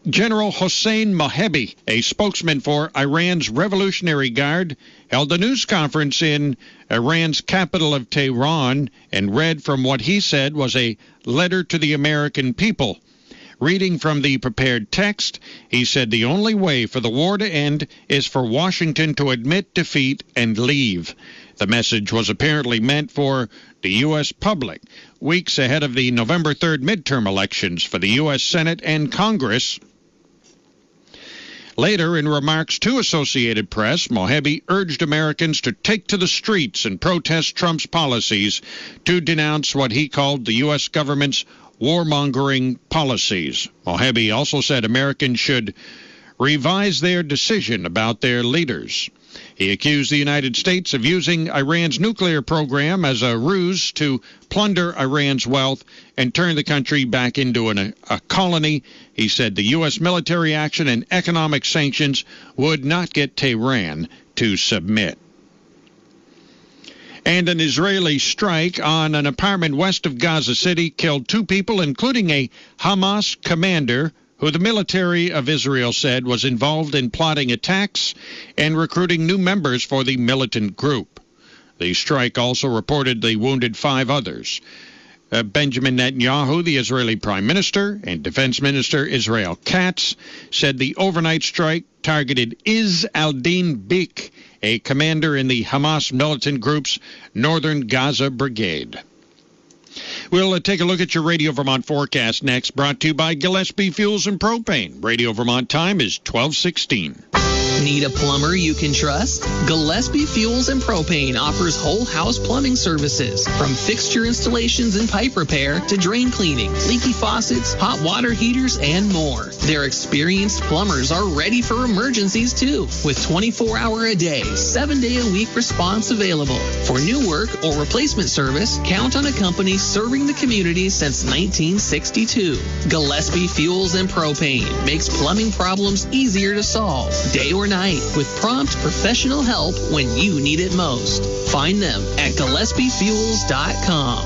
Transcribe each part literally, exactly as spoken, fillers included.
General Hossein Mohebi, a spokesman for Iran's Revolutionary Guard, held a news conference in Iran's capital of Tehran and read from what he said was a letter to the American people. Reading from the prepared text, he said the only way for the war to end is for Washington to admit defeat and leave. The message was apparently meant for the U S public, weeks ahead of the November third midterm elections for the U S Senate and Congress. Later, in remarks to Associated Press, Mohebi urged Americans to take to the streets and protest Trump's policies to denounce what he called the U S government's warmongering policies. Mohebi also said Americans should revise their decision about their leaders. He accused the United States of using Iran's nuclear program as a ruse to plunder Iran's wealth and turn the country back into an, a colony. He said the U S military action and economic sanctions would not get Tehran to submit. And an Israeli strike on an apartment west of Gaza City killed two people, including a Hamas commander who the military of Israel said was involved in plotting attacks and recruiting new members for the militant group. The strike also reportedly wounded five others. Uh, Benjamin Netanyahu, the Israeli Prime Minister, and Defense Minister Israel Katz said the overnight strike targeted Izz al-Din Bik, a commander in the Hamas militant group's Northern Gaza Brigade. We'll uh, take a look at your Radio Vermont forecast next, brought to you by Gillespie Fuels and Propane. Radio Vermont time is twelve sixteen. Need a plumber you can trust? Gillespie Fuels and Propane offers whole house plumbing services, from fixture installations and pipe repair to drain cleaning, leaky faucets, hot water heaters, and more. Their experienced plumbers are ready for emergencies too, with twenty-four hour a day, seven day a week response available. For new work or replacement service, count on a company serving the community since nineteen sixty-two. Gillespie Fuels and Propane makes plumbing problems easier to solve, day or night, with prompt professional help when you need it most. Find them at Gillespie Fuels dot com.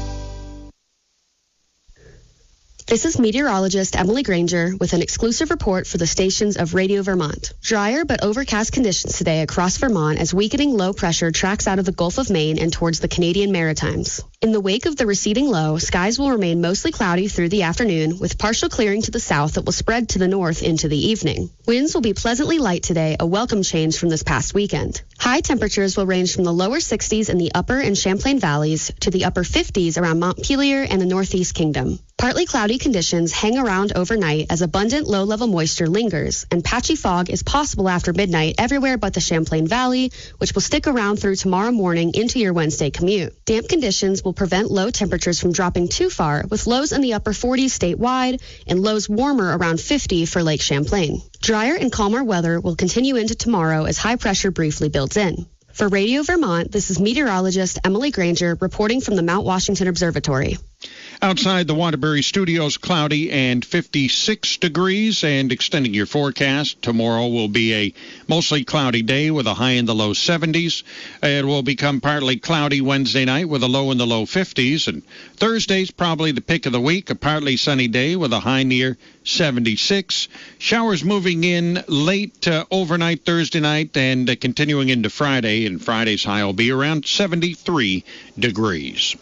This is meteorologist Emily Granger with an exclusive report for the stations of Radio Vermont. Drier but overcast conditions today across Vermont as weakening low pressure tracks out of the Gulf of Maine and towards the Canadian Maritimes. In the wake of the receding low, skies will remain mostly cloudy through the afternoon, with partial clearing to the south that will spread to the north into the evening. Winds will be pleasantly light today, a welcome change from this past weekend. High temperatures will range from the lower sixties in the upper and Champlain valleys to the upper fifties around Montpelier and the Northeast Kingdom. Partly cloudy conditions hang around overnight as abundant low-level moisture lingers, and patchy fog is possible after midnight everywhere but the Champlain Valley, which will stick around through tomorrow morning into your Wednesday commute. Damp conditions will prevent low temperatures from dropping too far, with lows in the upper forties statewide and lows warmer around fifty for Lake Champlain. Drier and calmer weather will continue into tomorrow as high pressure briefly builds in. For Radio Vermont, this is meteorologist Emily Granger reporting from the Mount Washington Observatory. Outside the Waterbury Studios, cloudy and fifty-six degrees, and extending your forecast. Tomorrow will be a mostly cloudy day with a high in the low seventies. It will become partly cloudy Wednesday night with a low in the low fifties, and Thursday's probably the pick of the week, a partly sunny day with a high near seventy-six. Showers moving in late uh, overnight Thursday night and uh, continuing into Friday, and Friday's high will be around seventy-three degrees.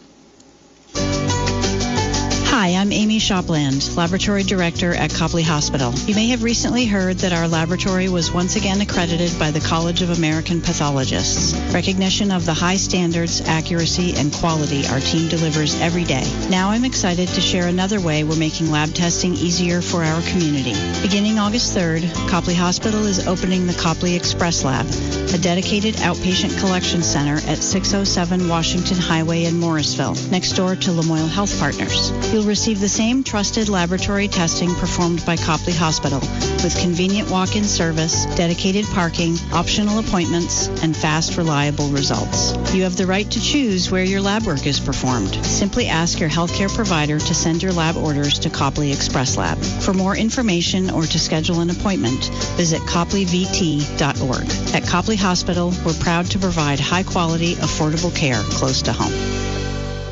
Hi, I'm Amy Shopland, Laboratory Director at Copley Hospital. You may have recently heard that our laboratory was once again accredited by the College of American Pathologists. Recognition of the high standards, accuracy, and quality our team delivers every day. Now I'm excited to share another way we're making lab testing easier for our community. Beginning August third, Copley Hospital is opening the Copley Express Lab, a dedicated outpatient collection center at six oh seven Washington Highway in Morrisville, next door to Lamoille Health Partners. You'll receive the same trusted laboratory testing performed by Copley Hospital, with convenient walk-in service, dedicated parking, optional appointments, and fast, reliable results. You have the right to choose where your lab work is performed. Simply ask your healthcare provider to send your lab orders to Copley Express Lab. For more information or to schedule an appointment, visit copley v t dot org. At Copley Hospital, we're proud to provide high-quality, affordable care close to home.